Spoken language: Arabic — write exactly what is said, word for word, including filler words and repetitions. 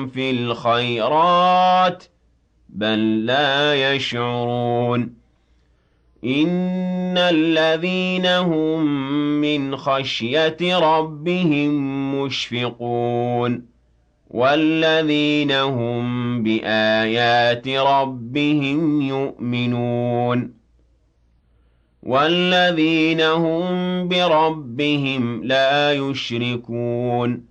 في الخيرات بل لا يشعرون إن الذين هم من خشية ربهم مشفقون والذين هم بآيات ربهم يؤمنون والذين هم بربهم لا يشركون